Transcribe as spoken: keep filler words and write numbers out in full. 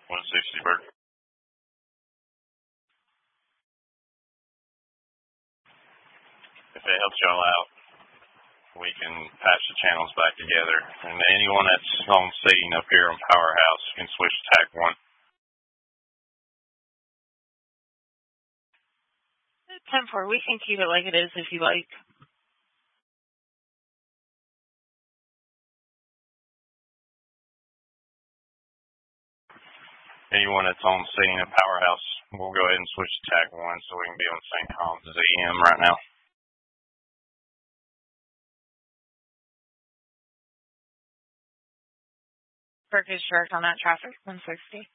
one sixty, Bert. If it helps y'all out, we can patch the channels back together. And anyone that's on scene up here on Powerhouse can switch to tack one. ten four, we can keep it like it is if you like. Anyone that's on scene at Powerhouse, we'll go ahead and switch to tack one so we can be on the same comms as E M right now. Burke is direct on that traffic, one sixty.